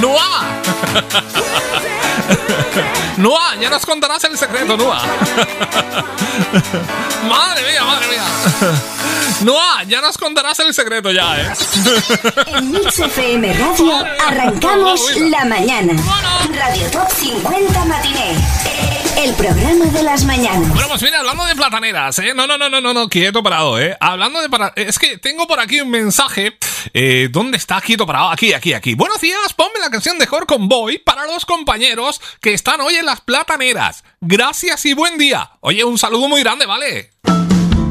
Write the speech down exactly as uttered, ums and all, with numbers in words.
Noah. Noah, ya nos contarás el secreto, Noah. Madre mía, madre mía. Noah, ya nos contarás el secreto ya, ¿eh? En Mix F M Radio arrancamos la mañana. Radio Top cincuenta Matiné. El programa de las mañanas. Bueno, pues mira, hablando de plataneras, ¿eh? No, no, no, no, no, no, quieto parado, ¿eh? Hablando de para... Es que tengo por aquí un mensaje. Eh, ¿Dónde está? Quieto parado. Aquí, aquí, aquí. Buenos días, ponme la canción de Jorge Convoy para los compañeros que están hoy en las plataneras. Gracias y buen día. Oye, un saludo muy grande, ¿vale?